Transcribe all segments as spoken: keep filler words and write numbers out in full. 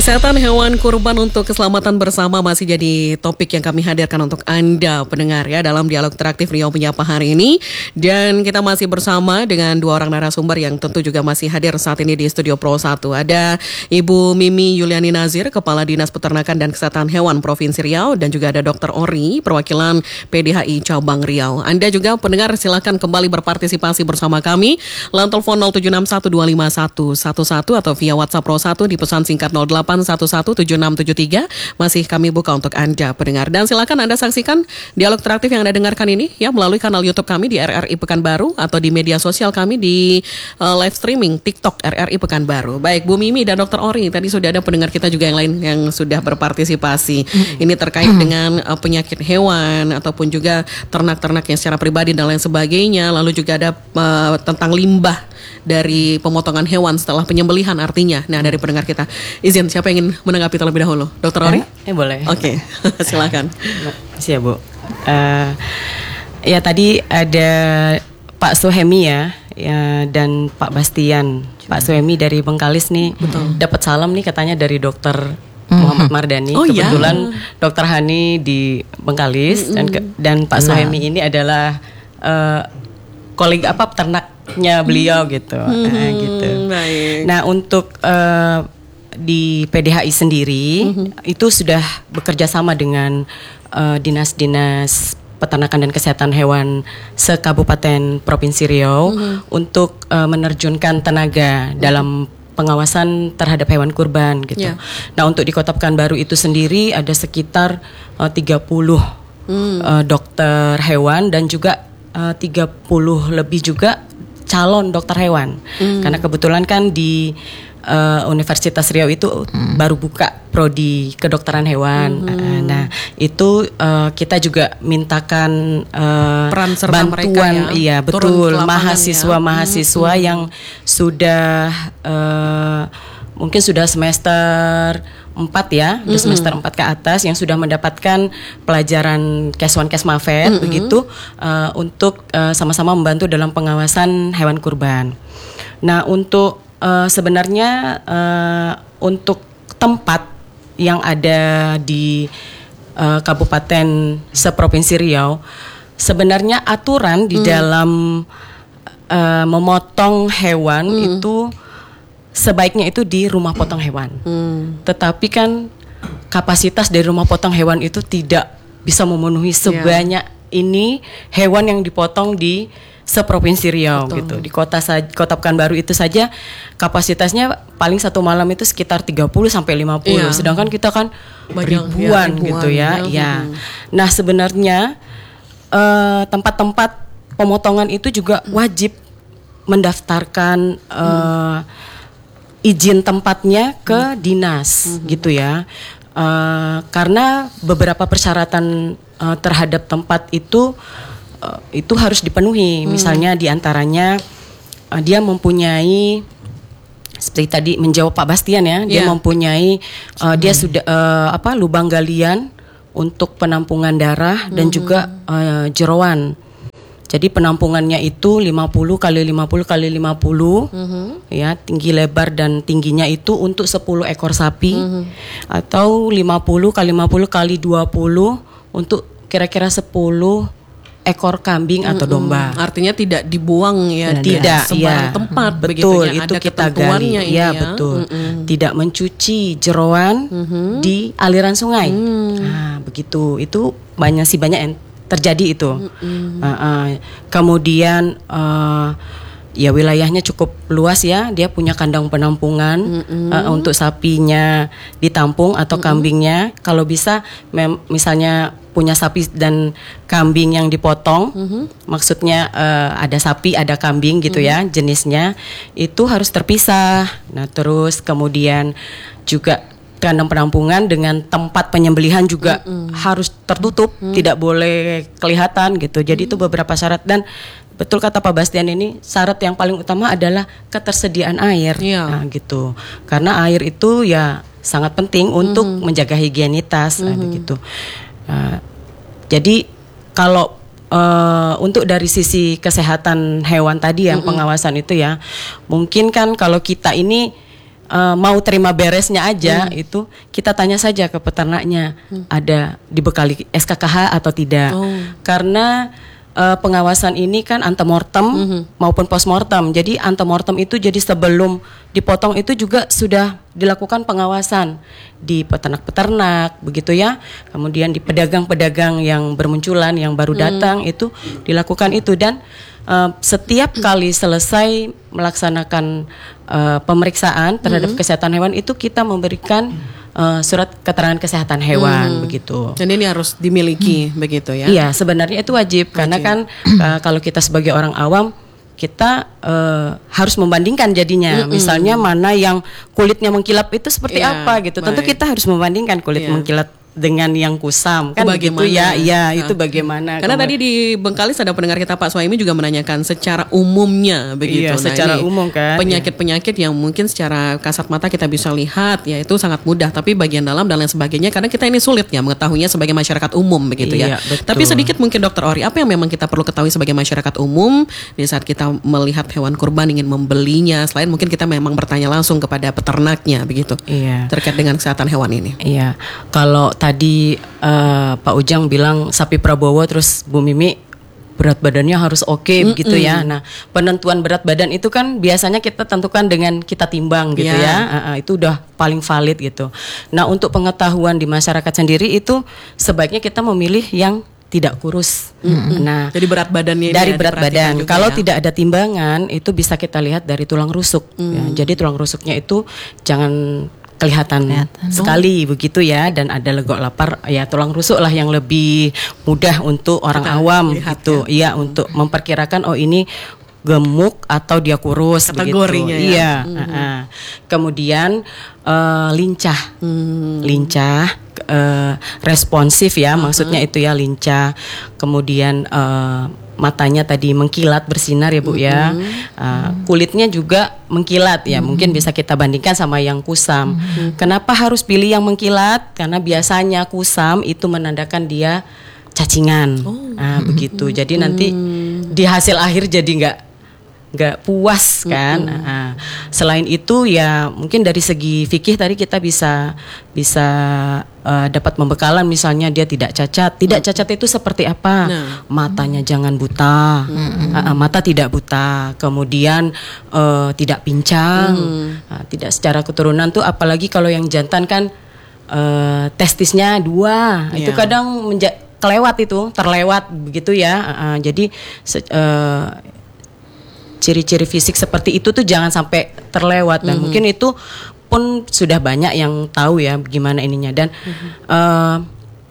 Kesehatan hewan kurban untuk keselamatan bersama masih jadi topik yang kami hadirkan untuk Anda pendengar ya dalam dialog interaktif Riau Menyapa hari ini. Dan kita masih bersama dengan dua orang narasumber yang tentu juga masih hadir saat ini di Studio Pro satu. Ada Ibu Mimi Yuliani Nazir, Kepala Dinas Peternakan dan Kesehatan Hewan Provinsi Riau, dan juga ada Dokter Ori, perwakilan P D H I Cabang Riau. Anda juga pendengar silakan kembali berpartisipasi bersama kami. Lalu telepon nol tujuh enam satu dua lima satu satu satu atau via WhatsApp Pro satu di pesan singkat nol delapan satu satu tujuh enam tujuh tiga. Masih kami buka untuk Anda pendengar. Dan silakan Anda saksikan dialog interaktif yang Anda dengarkan ini ya melalui kanal YouTube kami di R R I Pekanbaru atau di media sosial kami di uh, live streaming TikTok R R I Pekanbaru. Baik Bu Mimi dan Dokter Ori, tadi sudah ada pendengar kita juga yang lain yang sudah berpartisipasi. Mm-hmm. Ini terkait mm-hmm. dengan uh, penyakit hewan ataupun juga ternak-ternak yang secara pribadi dan lain sebagainya. Lalu juga ada uh, tentang limbah dari pemotongan hewan setelah penyembelihan artinya. Nah, dari pendengar kita, izin siapa yang ingin menanggapi terlebih dahulu? Dokter Ori? Eh, eh boleh. Oke, okay. Silakan. Makasih ya Bu. Uh, ya tadi ada Pak Suhemi ya, ya dan Pak Bastian. Cuma. Pak Suhemi dari Bengkalis nih, dapat salam nih katanya dari Dokter Muhammad Mardani. Oh, kebetulan ya? Dokter Hani di Bengkalis mm-hmm. dan dan Pak nah. Suhemi ini adalah uh, kolega apa ternaknya beliau gitu. Hmm, nah, gitu. Baik. Nah, untuk uh, di P D H I sendiri hmm. itu sudah bekerja sama dengan uh, dinas-dinas peternakan dan kesehatan hewan se-Kabupaten Provinsi Riau hmm. untuk uh, menerjunkan tenaga hmm. dalam pengawasan terhadap hewan kurban gitu. Yeah. Nah, untuk di Kota Pekanbaru itu sendiri ada sekitar uh, tiga puluh hmm. uh, dokter hewan dan juga Uh, tiga puluh lebih juga calon dokter hewan hmm. karena kebetulan kan di uh, Universitas Riau itu hmm. baru buka prodi kedokteran hewan. Hmm. Uh, nah itu uh, kita juga mintakan uh, peran serta bantuan, ya, iya betul mahasiswa-mahasiswa ya. hmm. yang sudah uh, mungkin sudah semester empat ya, mm-hmm. semester empat ke atas yang sudah mendapatkan pelajaran Kes one Kes Mafet mm-hmm. begitu uh, untuk uh, sama-sama membantu dalam pengawasan hewan kurban. Nah, untuk uh, sebenarnya uh, untuk tempat yang ada di uh, Kabupaten seprovinsi Riau, sebenarnya aturan di mm. dalam uh, memotong hewan mm. itu sebaiknya itu di rumah potong hewan. Hmm. Tetapi kan kapasitas dari rumah potong hewan itu tidak bisa memenuhi sebanyak yeah. ini hewan yang dipotong di seprovinsi Riau. Betul. Gitu. Di kota Kota Pekanbaru itu saja kapasitasnya paling satu malam itu sekitar tiga puluh sampai lima puluh. Yeah. Sedangkan kita kan banyak, ribuan, ya, ribuan gitu ya. Ya. ya. Nah, sebenarnya uh, tempat-tempat pemotongan itu juga wajib mendaftarkan uh, hmm. izin tempatnya ke hmm. dinas hmm. gitu ya, uh, karena beberapa persyaratan uh, terhadap tempat itu uh, itu harus dipenuhi. Hmm. Misalnya diantaranya uh, dia mempunyai seperti tadi menjawab Pak Bastian ya, dia yeah. mempunyai uh, hmm. dia sudah uh, apa lubang galian untuk penampungan darah hmm. dan juga uh, jeroan. Jadi penampungannya itu lima puluh kali lima puluh kali lima puluh mm-hmm. ya, tinggi lebar dan tingginya itu untuk sepuluh ekor sapi mm-hmm. atau lima puluh kali lima puluh kali dua puluh untuk kira-kira sepuluh ekor kambing mm-hmm. atau domba. Artinya tidak dibuang ya, nah, tidak sembarang ya. tempat betul, begitu ya. Itu ada kita gali. Ya, ya betul. Mm-hmm. Tidak mencuci jeroan mm-hmm. di aliran sungai. Mm. Nah, begitu. Itu banyak sih banyak yang terjadi itu. Mm-hmm. uh, uh, kemudian uh, ya wilayahnya cukup luas ya, dia punya kandang penampungan mm-hmm. uh, untuk sapinya ditampung atau mm-hmm. kambingnya. Kalau bisa mem- misalnya punya sapi dan kambing yang dipotong, mm-hmm. maksudnya uh, ada sapi ada kambing gitu mm-hmm. ya jenisnya, itu harus terpisah. Nah, terus kemudian juga kandang penampungan dengan tempat penyembelihan juga mm-hmm. harus tertutup, mm-hmm. tidak boleh kelihatan gitu. Jadi mm-hmm. itu beberapa syarat, dan betul kata Pak Bastian ini, syarat yang paling utama adalah ketersediaan air. Yeah. Nah, gitu. Karena air itu ya sangat penting untuk mm-hmm. menjaga higienitas mm-hmm. nah, begitu. Uh, jadi kalau uh, untuk dari sisi kesehatan hewan tadi yang mm-hmm. pengawasan itu ya, mungkin kan kalau kita ini uh, mau terima beresnya aja hmm. itu kita tanya saja ke peternaknya hmm. ada dibekali S K K H atau tidak. Oh. Karena uh, pengawasan ini kan antemortem mm-hmm. maupun postmortem. Jadi antemortem itu jadi sebelum dipotong itu juga sudah dilakukan pengawasan di peternak-peternak begitu ya. Kemudian di pedagang-pedagang yang bermunculan yang baru datang mm. itu dilakukan itu dan uh, setiap kali selesai melaksanakan uh, pemeriksaan terhadap mm-hmm. kesehatan hewan itu kita memberikan Uh, surat keterangan kesehatan hewan hmm. begitu. Dan ini harus dimiliki hmm. begitu ya? Iya, sebenarnya itu wajib, wajib. Karena kan uh, kalau kita sebagai orang awam kita uh, harus membandingkan jadinya. Mm-mm. Misalnya mana yang kulitnya mengkilap itu seperti yeah, apa gitu. Tentu baik. Kita harus membandingkan kulit yeah. mengkilap dengan yang kusam kan begitu ya. Iya, nah. itu bagaimana? Karena Kemar- tadi di Bengkalis ada pendengar kita Pak Suhaimi juga menanyakan secara umumnya begitu. Iya, nah, secara umum kan. Penyakit-penyakit yang mungkin secara kasat mata kita bisa lihat ya itu sangat mudah, tapi bagian dalam dan lain sebagainya karena kita ini sulit ya mengetahuinya sebagai masyarakat umum begitu ya. Iya, betul. Tapi sedikit mungkin Dokter Ori, apa yang memang kita perlu ketahui sebagai masyarakat umum di saat kita melihat hewan kurban ingin membelinya, selain mungkin kita memang bertanya langsung kepada peternaknya begitu. Iya. Terkait dengan kesehatan hewan ini. Iya. Kalau tadi uh, Pak Ujang bilang sapi Prabowo, terus Bu Mimi berat badannya harus oke okay, begitu ya. Nah, penentuan berat badan itu kan biasanya kita tentukan dengan kita timbang gitu yeah. ya. Uh, uh, itu udah paling valid gitu. Nah, untuk pengetahuan di masyarakat sendiri itu sebaiknya kita memilih yang tidak kurus. Mm-hmm. Nah, jadi berat badannya dari berat badan. Kalau ya? Tidak ada timbangan itu bisa kita lihat dari tulang rusuk. Mm. Ya, jadi tulang rusuknya itu jangan kelihatan, kelihatan sekali oh. begitu ya, dan ada legok lapar ya, tulang rusuk lah yang lebih mudah untuk orang kita awam gitu ya, ya untuk memperkirakan oh ini gemuk atau dia kurus kategorinya begitu. Ya. Iya. Mm-hmm. uh-uh. Kemudian uh, lincah, mm. lincah, uh, responsif ya, uh-huh. maksudnya itu ya lincah. Kemudian uh, matanya tadi mengkilat bersinar ya Bu mm-hmm. ya, uh, kulitnya juga mengkilat ya, mm-hmm. mungkin bisa kita bandingkan sama yang kusam. Mm-hmm. Kenapa harus pilih yang mengkilat? Karena biasanya kusam itu menandakan dia cacingan, oh. nah mm-hmm. begitu. Jadi mm-hmm. nanti di hasil akhir jadi nggak nggak puas kan. Mm-hmm. Nah, selain itu ya mungkin dari segi fikih tadi kita bisa bisa uh, dapat membekalan, misalnya dia tidak cacat. Tidak mm-hmm. cacat itu seperti apa? Nah. Matanya jangan buta, mm-hmm. uh, mata tidak buta, kemudian uh, tidak pincang, mm-hmm. uh, tidak secara keturunan tuh, apalagi kalau yang jantan kan uh, testisnya dua, yeah. itu kadang menja- kelewat itu terlewat begitu ya. Uh, uh, jadi se- uh, ciri-ciri fisik seperti itu tuh jangan sampai terlewat, dan mm-hmm. mungkin itu pun sudah banyak yang tahu ya gimana ininya, dan mm-hmm. uh,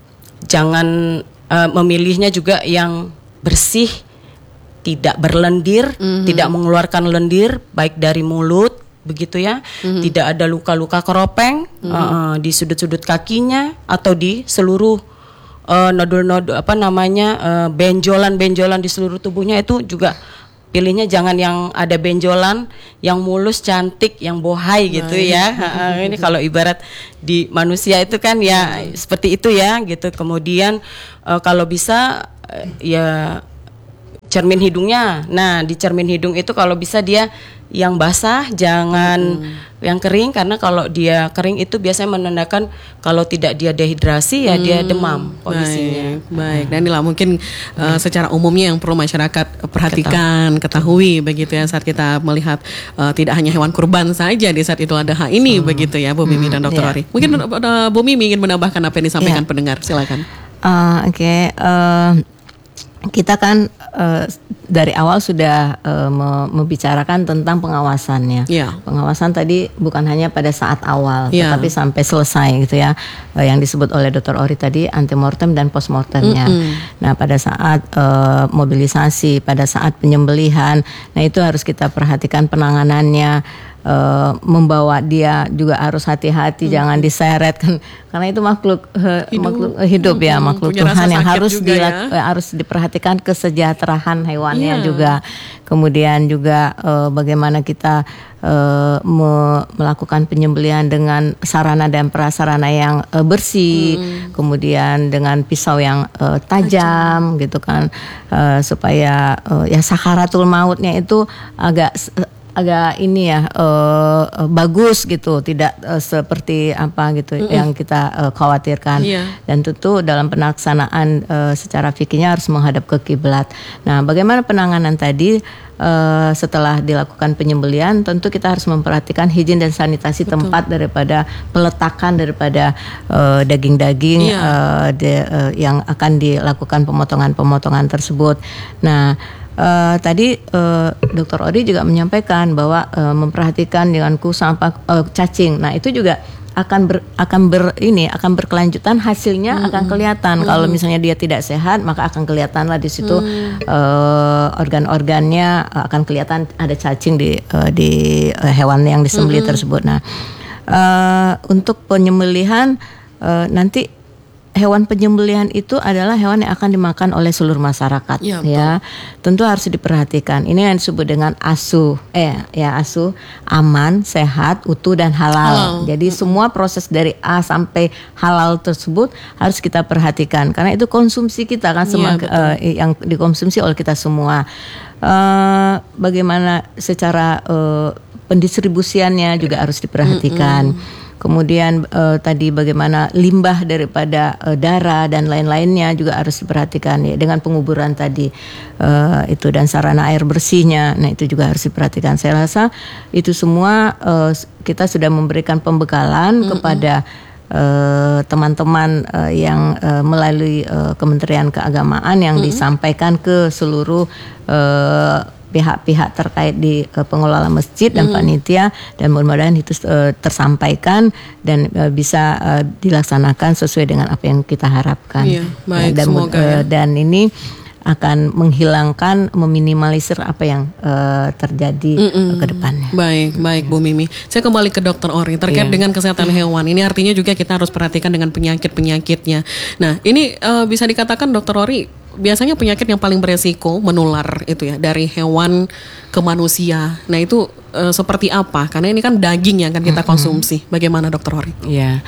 jangan uh, memilihnya juga yang bersih, tidak berlendir, mm-hmm. tidak mengeluarkan lendir baik dari mulut begitu ya, mm-hmm. tidak ada luka-luka keropeng mm-hmm. uh, di sudut-sudut kakinya atau di seluruh uh, nodul-nodul apa namanya uh, benjolan-benjolan di seluruh tubuhnya. Itu juga pilihnya jangan yang ada benjolan, yang mulus, cantik, yang bohai gitu nah, ya. Ha, ini kalau ibarat di manusia itu kan ya hmm. seperti itu ya gitu. Kemudian uh, kalau bisa uh, ya cermin hidungnya. Nah, di cermin hidung itu kalau bisa dia yang basah, jangan hmm. yang kering, karena kalau dia kering itu biasanya menandakan kalau tidak dia dehidrasi ya hmm. dia demam kondisinya. Baik, baik. Dan inilah mungkin uh, secara umumnya yang perlu masyarakat perhatikan, ketahui begitu ya saat kita melihat uh, tidak hanya hewan kurban saja di saat itu ada hal ini hmm. begitu ya Bu Mimi hmm. dan Dokter yeah. Ori. Mungkin hmm. uh, Bu Mimi ingin menambahkan apa yang disampaikan yeah. pendengar, silakan. Uh, Oke. Okay. Uh, Kita kan uh, dari awal sudah uh, me- membicarakan tentang pengawasannya. Yeah. Pengawasan tadi bukan hanya pada saat awal, yeah. tetapi sampai selesai gitu ya. Uh, yang disebut oleh Dokter Ori tadi antemortem dan postmortemnya. Mm-hmm. Nah, pada saat uh, mobilisasi, pada saat penyembelihan, nah itu harus kita perhatikan penanganannya. Uh, membawa dia juga harus hati-hati, hmm. jangan diseret kan, karena itu makhluk uh, hidup. makhluk uh, hidup ya, hmm. makhluk Punya Tuhan yang harus dilak- ya. harus diperhatikan kesejahteraan hewannya yeah. juga. Kemudian juga uh, bagaimana kita uh, me- melakukan penyembelihan dengan sarana dan prasarana yang uh, bersih, hmm. kemudian dengan pisau yang uh, tajam, tajam gitu kan, uh, supaya uh, ya sakaratul mautnya itu agak agak ini ya uh, uh, bagus gitu, tidak uh, seperti apa gitu mm-mm. yang kita uh, khawatirkan. Yeah. Dan tentu dalam pelaksanaan uh, secara fikihnya harus menghadap ke kiblat. Nah, bagaimana penanganan tadi uh, setelah dilakukan penyembelihan? Tentu kita harus memperhatikan higien dan sanitasi Betul. tempat daripada peletakan daripada uh, daging-daging yeah. uh, de, uh, yang akan dilakukan pemotongan-pemotongan tersebut. Nah, Uh, tadi uh, Dokter Ori juga menyampaikan bahwa uh, memperhatikan dengan ku sampah uh, cacing. Nah, itu juga akan ber, akan ber ini akan berkelanjutan, hasilnya mm-hmm. akan kelihatan. Mm-hmm. Kalau misalnya dia tidak sehat, maka akan kelihatan lah di situ mm. uh, organ-organnya uh, akan kelihatan ada cacing di uh, di uh, hewan yang disembelih mm-hmm. tersebut. Nah, uh, untuk penyembelihan uh, nanti hewan penyembelihan itu adalah hewan yang akan dimakan oleh seluruh masyarakat, ya, ya. Tentu harus diperhatikan. Ini yang disebut dengan asuh, eh ya asuh aman, sehat, utuh dan halal. halal. Jadi semua proses dari A sampai halal tersebut harus kita perhatikan karena itu konsumsi kita kan, semua ya, uh, yang dikonsumsi oleh kita semua. Uh, bagaimana secara uh, pendistribusiannya juga harus diperhatikan. Mm-mm. Kemudian uh, tadi bagaimana limbah daripada uh, darah dan lain-lainnya juga harus diperhatikan ya, dengan penguburan tadi uh, itu dan sarana air bersihnya. Nah, itu juga harus diperhatikan. Saya rasa itu semua uh, kita sudah memberikan pembekalan mm-hmm. kepada uh, teman-teman uh, yang uh, melalui uh, Kementerian Keagamaan yang mm-hmm. disampaikan ke seluruh uh, pihak-pihak terkait di uh, pengelola masjid dan mm. panitia, dan mudah-mudahan itu uh, tersampaikan dan uh, bisa uh, dilaksanakan sesuai dengan apa yang kita harapkan. Iya, baik, dan, semoga, uh, ya. dan ini akan menghilangkan, meminimalisir apa yang uh, terjadi uh, ke depannya. Baik, baik Bu Mimi. Saya kembali ke Dokter Ori terkait yeah. dengan kesehatan hewan. Ini artinya juga kita harus perhatikan dengan penyakit-penyakitnya. Nah, ini uh, bisa dikatakan Dokter Ori, biasanya penyakit yang paling beresiko menular itu ya dari hewan ke manusia. Nah, itu uh, seperti apa? Karena ini kan daging yang akan kita konsumsi. Bagaimana Dokter Ori? Iya.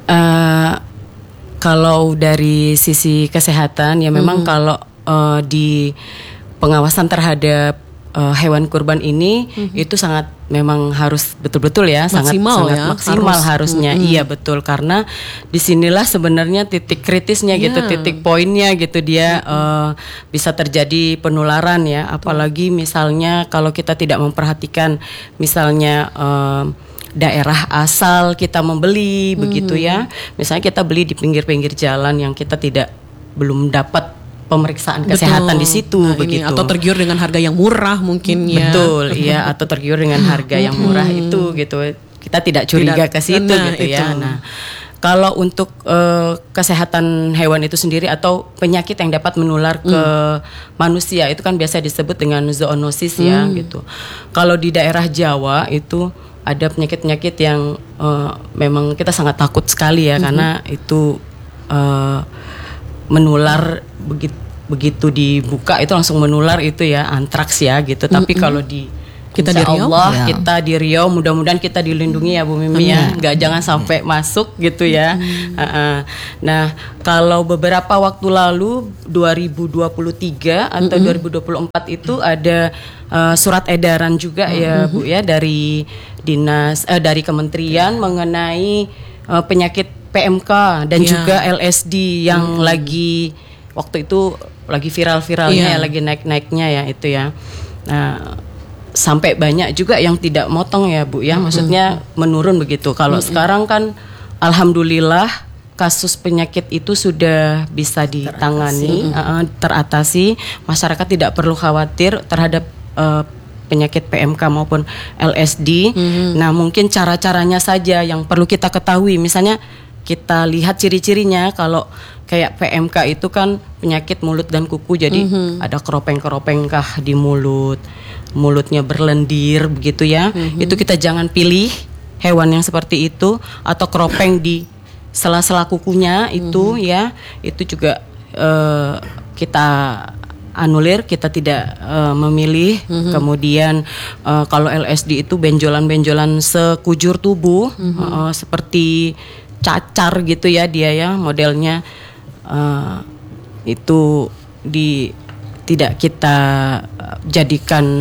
Uh, kalau dari sisi kesehatan ya memang hmm. kalau Uh, di pengawasan terhadap uh, hewan kurban ini mm-hmm. itu sangat memang harus betul-betul ya maksimal sangat, ya, sangat maksimal harus. harusnya mm-hmm. iya betul, karena disinilah sebenarnya titik kritisnya yeah. gitu, titik poinnya gitu dia mm-hmm. uh, bisa terjadi penularan ya, apalagi misalnya kalau kita tidak memperhatikan misalnya uh, daerah asal kita membeli mm-hmm. begitu ya, misalnya kita beli di pinggir-pinggir jalan yang kita tidak belum dapat pemeriksaan kesehatan Betul. di situ nah, begitu. Ini, atau tergiur dengan harga yang murah mungkin ya. Betul, iya, atau tergiur dengan harga yang murah itu gitu. Kita tidak curiga tidak, ke situ nah, gitu itu. ya. Nah, kalau untuk uh, kesehatan hewan itu sendiri atau penyakit yang dapat menular ke mm. manusia itu kan biasa disebut dengan zoonosis mm. ya gitu. Kalau di daerah Jawa itu ada penyakit-penyakit yang uh, memang kita sangat takut sekali ya mm-hmm. karena itu uh, menular begitu begitu dibuka itu langsung menular itu ya, antraks ya gitu. Mm-hmm. Tapi kalau di kita di Riau, Allah ya. kita di Riau mudah-mudahan kita dilindungi ya Bu Mimi ya, nggak jangan sampai masuk gitu ya. Mm-hmm. Uh-uh. Nah kalau beberapa waktu lalu dua ribu dua puluh tiga atau mm-hmm. dua ribu dua puluh empat itu ada uh, surat edaran juga mm-hmm. ya Bu ya dari dinas uh, dari kementerian mengenai uh, penyakit P M K dan yeah. juga L S D yang hmm. lagi waktu itu lagi viral-viralnya yeah. ya, lagi naik-naiknya ya itu ya. Nah, sampai banyak juga yang tidak motong ya Bu ya, hmm. maksudnya menurun begitu. Kalau hmm. sekarang kan alhamdulillah kasus penyakit itu sudah bisa ditangani, teratasi, uh, teratasi. Masyarakat tidak perlu khawatir terhadap uh, penyakit P M K maupun L S D. Hmm. Nah, mungkin cara-caranya saja yang perlu kita ketahui. Misalnya kita lihat ciri-cirinya, kalau kayak P M K itu kan penyakit mulut dan kuku, jadi mm-hmm. ada keropeng-keropeng kah di mulut, mulutnya berlendir begitu ya. Mm-hmm. Itu kita jangan pilih hewan yang seperti itu, atau keropeng di sela-sela kukunya itu mm-hmm. ya, itu juga uh, kita anulir, kita tidak uh, memilih. Mm-hmm. Kemudian uh, kalau L S D itu benjolan-benjolan sekujur tubuh, mm-hmm. uh, seperti cacar gitu ya dia ya modelnya, uh, itu di tidak kita jadikan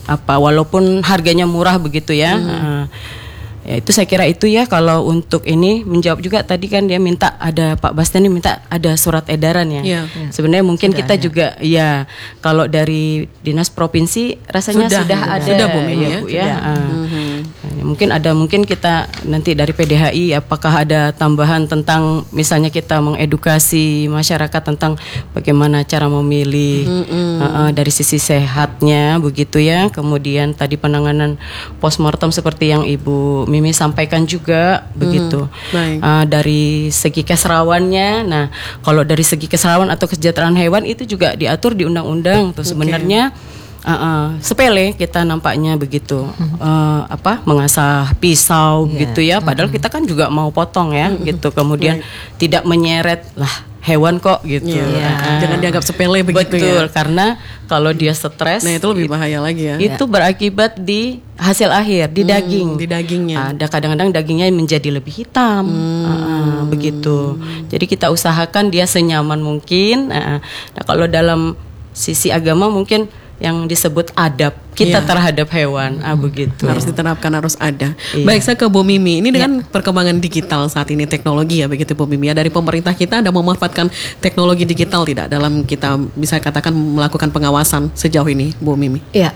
apa walaupun harganya murah begitu ya. Hmm. Uh, Ya itu saya kira itu ya kalau untuk ini menjawab juga tadi kan dia minta ada Pak Bastian ini minta ada surat edaran ya. Ya, ya. Sebenarnya mungkin sudah kita ada. Juga ya kalau dari dinas provinsi rasanya sudah, sudah ada sudah Bu Mimi ya. Bu, ya. Uh, mm-hmm. Mungkin ada mungkin kita nanti dari P D H I apakah ada tambahan tentang misalnya kita mengedukasi masyarakat tentang bagaimana cara memilih mm-hmm. uh, uh, dari sisi sehatnya begitu ya. Kemudian tadi penanganan postmortem seperti yang Ibu Mimi sampaikan juga hmm, begitu uh, dari segi keserawannya. Nah kalau dari segi keserawan atau kesejahteraan hewan itu juga diatur di undang-undang tuh sebenarnya. Okay. Uh, uh, sepele kita nampaknya begitu uh, apa mengasah pisau yeah. gitu ya padahal mm-hmm. kita kan juga mau potong ya mm-hmm. gitu kemudian right. tidak menyeret lah hewan kok gitu yeah. uh, jangan dianggap sepele begitu betul, ya karena kalau dia stres nah itu lebih bahaya lagi ya itu yeah. berakibat di hasil akhir di hmm, daging di dagingnya ada kadang-kadang dagingnya menjadi lebih hitam hmm. uh, begitu jadi kita usahakan dia senyaman mungkin uh, nah kalau dalam sisi agama mungkin yang disebut adab kita yeah. terhadap hewan, ah begitu. Harus diterapkan, harus ada. Yeah. Baik, saya ke Bu Mimi. Ini dengan yeah. perkembangan digital saat ini teknologi ya begitu Bu Mimi. Ya dari pemerintah kita ada memanfaatkan teknologi digital tidak dalam kita bisa katakan melakukan pengawasan sejauh ini Bu Mimi? Iya. Yeah.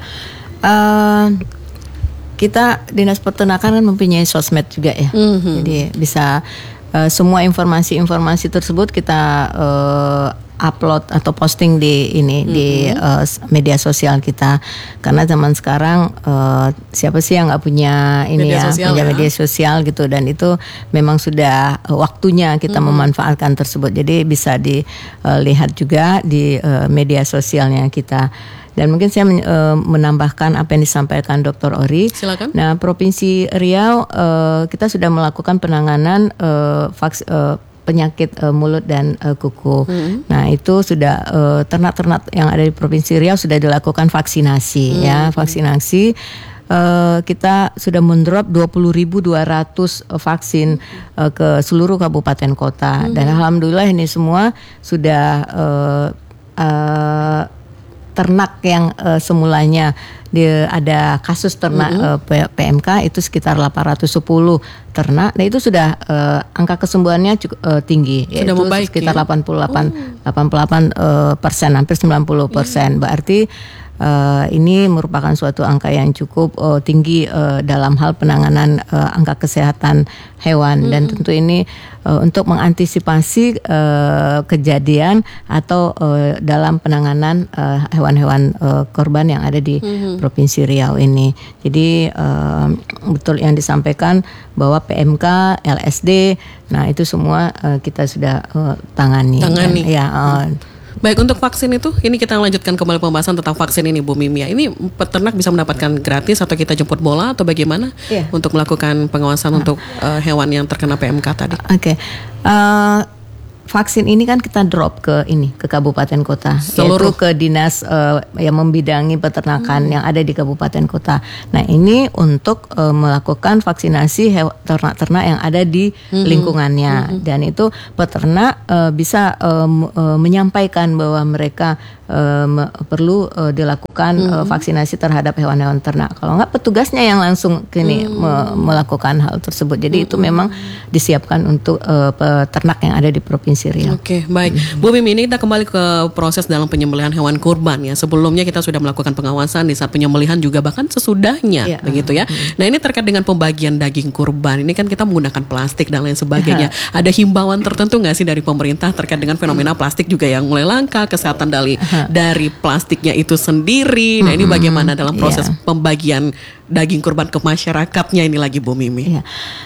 Uh, kita Dinas Peternakan kan mempunyai sosmed juga ya. Mm-hmm. Jadi bisa uh, semua informasi-informasi tersebut kita uh, upload atau posting di ini mm-hmm. di uh, media sosial kita karena zaman sekarang uh, siapa sih yang nggak punya ini media ya sosial punya ya? media sosial gitu dan itu memang sudah uh, waktunya kita mm-hmm. memanfaatkan tersebut jadi bisa dilihat uh, juga di uh, media sosialnya kita. Dan mungkin saya men, e, menambahkan apa yang disampaikan Doktor Ori. Silakan. Nah, Provinsi Riau e, kita sudah melakukan penanganan e, vaks, e, penyakit e, mulut dan e, kuku. Hmm. Nah, itu sudah e, ternak-ternak yang ada di Provinsi Riau sudah dilakukan vaksinasi hmm. ya, vaksinasi. Uh, kita sudah mendrop dua puluh ribu dua ratus vaksin uh, ke seluruh kabupaten kota. Hmm. Dan alhamdulillah ini semua sudah uh, uh, ternak yang uh, semulanya dia ada kasus ternak mm-hmm. uh, P M K itu sekitar delapan ratus sepuluh ternak. Nah itu sudah uh, angka kesembuhannya cukup uh, tinggi. Sudah membaik sekitar ya? delapan puluh delapan persen, hampir sembilan puluh persen. Mm-hmm. Berarti Uh, ini merupakan suatu angka yang cukup uh, tinggi uh, dalam hal penanganan uh, angka kesehatan hewan mm-hmm. dan tentu ini uh, untuk mengantisipasi uh, kejadian atau uh, dalam penanganan uh, hewan-hewan uh, korban yang ada di mm-hmm. Provinsi Riau ini. Jadi uh, betul yang disampaikan bahwa P M K, L S D, nah itu semua uh, kita sudah uh, tangani. Tangani. Dan, ya. Uh, Baik, untuk vaksin itu, ini kita lanjutkan kembali pembahasan tentang vaksin ini Bu Mimi ya. Ini peternak bisa mendapatkan gratis atau kita jemput bola atau bagaimana yeah. untuk melakukan pengawasan nah. untuk uh, hewan yang terkena P M K tadi? Oke, okay. uh, vaksin ini kan kita drop ke ini ke kabupaten kota, seluruh yaitu ke dinas uh, yang membidangi peternakan hmm. yang ada di kabupaten kota. Nah ini untuk uh, melakukan vaksinasi hew- ternak-ternak yang ada di hmm. lingkungannya hmm. dan itu peternak uh, bisa uh, m- uh, menyampaikan bahwa mereka uh, m- perlu uh, dilakukan hmm. uh, vaksinasi terhadap hewan-hewan ternak. Kalau nggak petugasnya yang langsung kini hmm. me- melakukan hal tersebut. Jadi hmm. itu memang disiapkan untuk uh, peternak yang ada di provinsi. Oke, okay, baik. Mm-hmm. Bu Mimi, ini kita kembali ke proses dalam penyembelihan hewan kurban ya. Sebelumnya kita sudah melakukan pengawasan di saat penyembelihan juga bahkan sesudahnya, yeah. begitu ya. Mm-hmm. Nah ini terkait dengan pembagian daging kurban. Ini kan kita menggunakan plastik dan lain sebagainya. Uh-huh. Ada himbauan tertentu nggak sih dari pemerintah terkait dengan fenomena plastik juga yang mulai langka, kesehatan dari uh-huh. dari plastiknya itu sendiri. Nah ini bagaimana dalam proses yeah. pembagian daging kurban ke masyarakatnya ini lagi Bu Mimi? Yeah.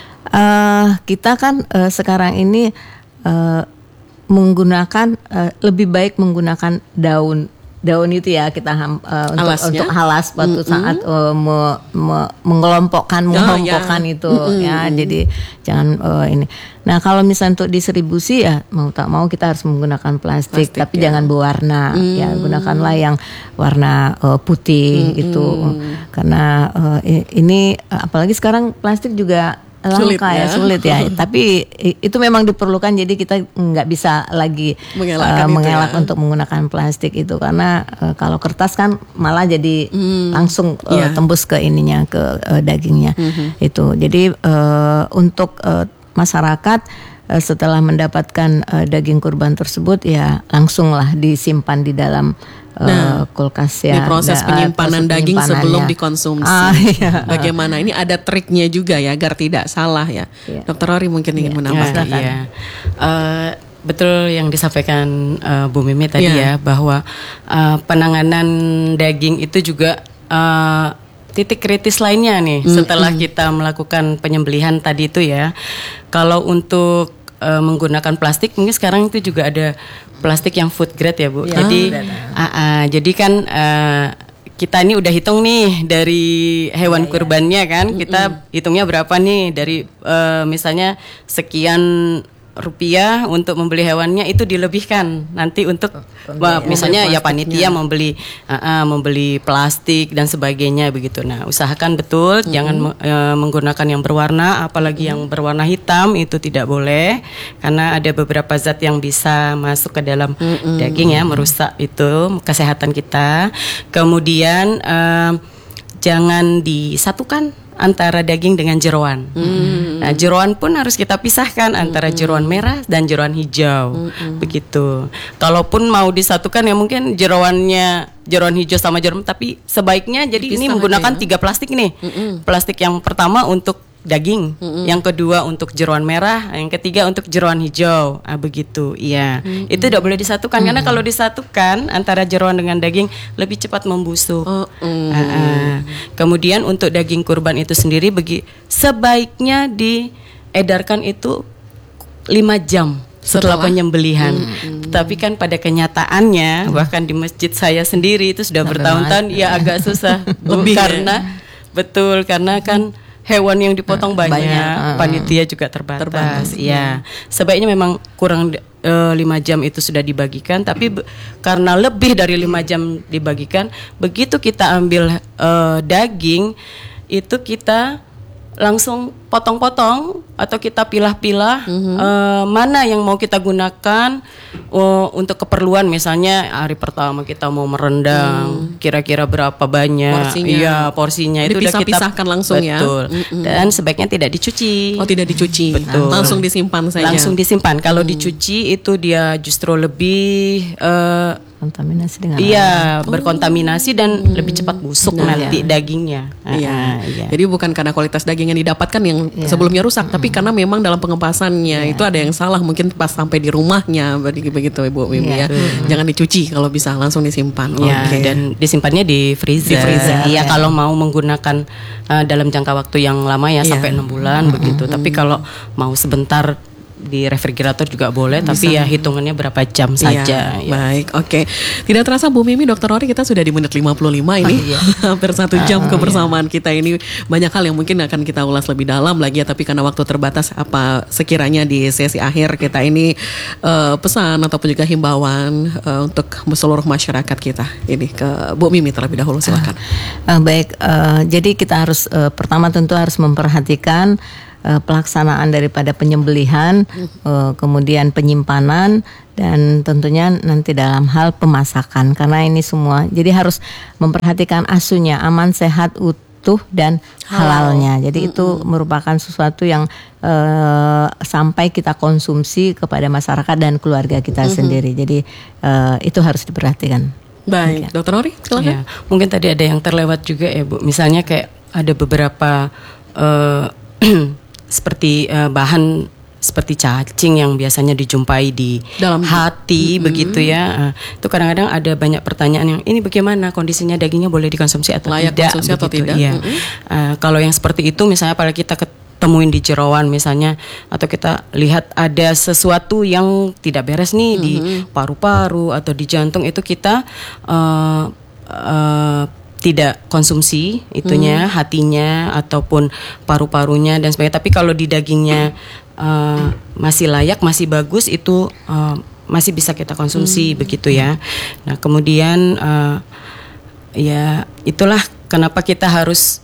Uh, kita kan uh, sekarang ini uh, menggunakan uh, lebih baik menggunakan daun daun itu ya kita ham, uh, untuk untuk halas pada mm-hmm. saat uh, me, me, mengelompokkan mengelompokkan oh, ya. itu mm-hmm. ya jadi jangan uh, ini. Nah kalau misalnya untuk distribusi ya mau tak mau kita harus menggunakan plastik, plastik tapi ya. jangan berwarna mm. ya gunakanlah yang warna uh, putih mm-hmm. gitu karena uh, ini apalagi sekarang plastik juga langka ya, ya sulit ya. Tapi itu memang diperlukan, jadi kita nggak bisa lagi uh, mengelak ya. Untuk menggunakan plastik itu karena uh, kalau kertas kan malah jadi hmm. langsung uh, yeah. tembus ke ininya, ke uh, dagingnya hmm. itu. Jadi uh, untuk uh, masyarakat uh, setelah mendapatkan uh, daging kurban tersebut ya langsunglah disimpan di dalam Nah, uh, kulkas ya. Di proses penyimpanan uh, daging sebelum dikonsumsi. Ah, iya. Bagaimana? Ini ada triknya juga ya agar tidak salah ya. Iya. Dokter Rory mungkin ingin iya. menambahkan. Ya, iya. uh, betul yang disampaikan uh, Bu Mimi tadi yeah. ya, bahwa uh, penanganan daging itu juga uh, titik kritis lainnya nih mm, setelah mm. kita melakukan penyembelihan tadi itu ya. Kalau untuk uh, menggunakan plastik, mungkin sekarang itu juga ada plastik yang food grade ya Bu. Ya, jadi, uh, uh, jadi kan uh, kita ini udah hitung nih dari hewan ya, kurbannya kan, ya. Kita mm-mm. hitungnya berapa nih dari uh, misalnya sekian rupiah untuk membeli hewannya, itu dilebihkan nanti untuk uh, misalnya ya panitia membeli uh, uh, membeli plastik dan sebagainya begitu. Nah, usahakan betul mm-hmm. jangan uh, menggunakan yang berwarna, apalagi mm-hmm. yang berwarna hitam itu tidak boleh karena ada beberapa zat yang bisa masuk ke dalam mm-hmm. daging ya, merusak itu kesehatan kita. Kemudian uh, jangan disatukan antara daging dengan jeroan. Hmm. Nah, jeroan pun harus kita pisahkan antara jeroan merah dan jeroan hijau. Hmm. Begitu. Kalaupun mau disatukan ya mungkin jeroannya jeroan hijau sama jeroan, tapi sebaiknya jadi dipisah ini menggunakan ya. tiga plastik nih. Hmm. Plastik yang pertama untuk daging, mm-hmm. yang kedua untuk jeroan merah, yang ketiga untuk jeroan hijau. Ah, begitu, iya. Mm-hmm. Itu tidak boleh disatukan mm-hmm. karena kalau disatukan antara jeroan dengan daging lebih cepat membusuk. Oh, mm-hmm. ah, ah. Kemudian untuk daging kurban itu sendiri, begi sebaiknya diedarkan itu lima jam setelah, setelah penyembelihan. Mm-hmm. Tetapi kan pada kenyataannya, mm-hmm. bahkan di masjid saya sendiri itu sudah bertahun-tahun, ya agak susah. Lebih karena ya? Betul karena kan hewan yang dipotong nah, banyak, banyak. Panitia juga terbatas. Iya, sebaiknya memang kurang uh, lima jam itu sudah dibagikan. Tapi be- karena lebih dari lima jam dibagikan, begitu kita ambil uh, daging itu kita langsung potong-potong atau kita pilah-pilah mm-hmm. uh, mana yang mau kita gunakan uh, untuk keperluan, misalnya hari pertama kita mau merendang mm. kira-kira berapa banyak porsinya, iya porsinya itu udah kita pisahkan langsung betul. Ya mm-hmm. Dan sebaiknya tidak dicuci. Oh, tidak dicuci, betul. Langsung disimpan saja. Langsung disimpan. Kalau mm. dicuci itu dia justru lebih uh, kontaminasi dengan iya oh. berkontaminasi dan hmm. lebih cepat busuk nah, nanti iya. dagingnya. Iya. Ah, iya. Jadi bukan karena kualitas daging yang didapatkan yang iya. sebelumnya rusak, hmm. tapi karena memang dalam pengepasannya iya. itu ada yang salah, mungkin pas sampai di rumahnya begitu Ibu Mimi iya. ya. Hmm. Jangan dicuci kalau bisa, langsung disimpan. Iya. Okay. Dan disimpannya di freezer. Di freezer. Iya, ya. Kalau mau menggunakan uh, dalam jangka waktu yang lama ya iya. sampai enam bulan hmm. begitu. Hmm. Tapi kalau mau sebentar di refrigerator juga boleh, bisa. Tapi ya hitungannya berapa jam saja. Ya, ya. Baik, oke. Okay. Tidak terasa Bu Mimi, Dokter Rory, kita sudah di menit lima puluh lima ini. Oh, iya. Hampir satu jam oh, kebersamaan iya. kita ini. Banyak hal yang mungkin akan kita ulas lebih dalam lagi ya, tapi karena waktu terbatas, apa sekiranya di sesi akhir kita ini uh, pesan ataupun juga himbauan uh, untuk seluruh masyarakat kita ini ke Bu Mimi terlebih dahulu, silakan. Uh, uh, baik, uh, jadi kita harus uh, pertama tentu harus memperhatikan Uh, pelaksanaan daripada penyembelihan, uh, kemudian penyimpanan, dan tentunya nanti dalam hal pemasakan, karena ini semua jadi harus memperhatikan asunya aman, sehat, utuh dan halalnya. Jadi mm-hmm. itu merupakan sesuatu yang uh, sampai kita konsumsi kepada masyarakat dan keluarga kita mm-hmm. sendiri. Jadi uh, itu harus diperhatikan. Baik, okay. Dokter Rory, silakan. Ya, mungkin tadi ada yang terlewat juga ya Bu. Misalnya kayak ada beberapa uh, seperti uh, bahan seperti cacing yang biasanya dijumpai di dalam hati mm-hmm. begitu ya. Uh, itu kadang-kadang ada banyak pertanyaan yang ini bagaimana kondisinya, dagingnya boleh dikonsumsi atau layak tidak? Konsumsi atau tidak? Ya. Mm-hmm. Uh, kalau yang seperti itu misalnya pada kita ketemuin di jeroan misalnya, atau kita lihat ada sesuatu yang tidak beres nih mm-hmm. di paru-paru atau di jantung, itu kita uh, uh, tidak konsumsi itunya, hmm. hatinya ataupun paru-parunya dan sebagainya. Tapi kalau di dagingnya uh, masih layak, masih bagus, itu uh, masih bisa kita konsumsi hmm. begitu ya. Nah kemudian uh, ya itulah kenapa kita harus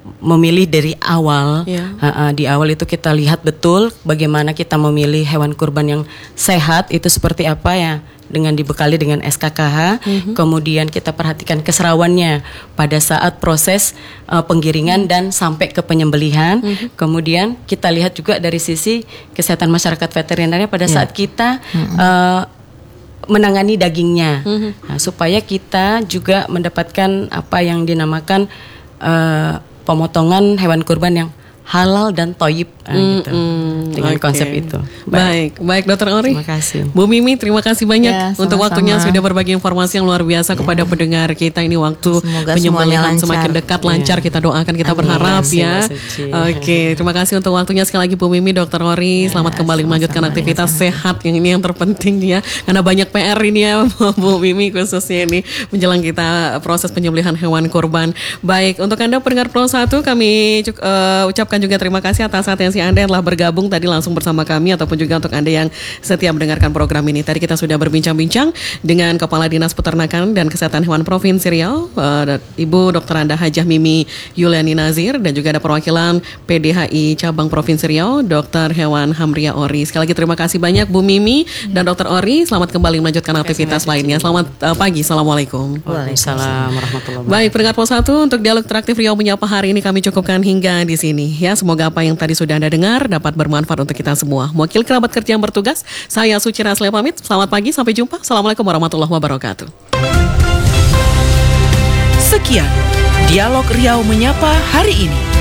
memilih dari awal. Yeah. Uh, uh, di awal itu kita lihat betul bagaimana kita memilih hewan kurban yang sehat itu seperti apa ya, dengan dibekali dengan S K K H. Mm-hmm. Kemudian kita perhatikan keserawannya pada saat proses uh, penggiringan mm-hmm. dan sampai ke penyembelihan. Mm-hmm. Kemudian kita lihat juga dari sisi kesehatan masyarakat veterinernya pada yeah. saat kita mm-hmm. uh, menangani dagingnya, mm-hmm. nah, supaya kita juga mendapatkan apa yang dinamakan uh, pemotongan hewan kurban yang halal dan toyib, nah, mm, gitu. Mm, dengan okay. konsep itu. Baik, baik, baik Dokter Ori. Terima kasih. Bu Mimi, terima kasih banyak ya, untuk waktunya sudah berbagi informasi yang luar biasa ya. kepada pendengar kita. Ini waktu penyembelihan semakin dekat, lancar. Ya. Kita doakan, kita Amin. berharap Amin. ya. Oke, okay. terima kasih untuk waktunya sekali lagi Bu Mimi, Dokter Ori. Ya, selamat kembali melanjutkan aktivitas ya, sehat yang ini yang terpenting ya. Karena banyak P R ini ya Bu Mimi, khususnya ini menjelang kita proses penyembelihan hewan kurban. Baik, untuk Anda pendengar Pro satu, kami uh, ucapkan juga terima kasih atas atensi Anda yang telah bergabung tadi langsung bersama kami, ataupun juga untuk Anda yang setia mendengarkan program ini. Tadi kita sudah berbincang-bincang dengan Kepala Dinas Peternakan dan Kesehatan Hewan Provinsi Riau, uh, Ibu Dokter Anda Hajah Mimi Yuliani Nazir, dan juga ada perwakilan P D H I Cabang Provinsi Riau, Dokter Hewan Hamria Ori. Sekali lagi terima kasih banyak Bu Mimi dan Dokter Ori. Selamat kembali melanjutkan aktivitas lainnya. Selamat uh, pagi. Assalamualaikum. Waalaikumsalam warahmatullahi wabarakatuh. Baik, pendengar Pos satu, untuk dialog interaktif Riau Menyapa hari ini kami cukupkan hingga di sini. Ya, semoga apa yang tadi sudah Anda dengar dapat bermanfaat untuk kita semua. Mewakili kerabat kerja yang bertugas, saya Suci Raslia pamit. Selamat pagi, sampai jumpa. Assalamualaikum warahmatullahi wabarakatuh. Sekian Dialog Riau Menyapa hari ini.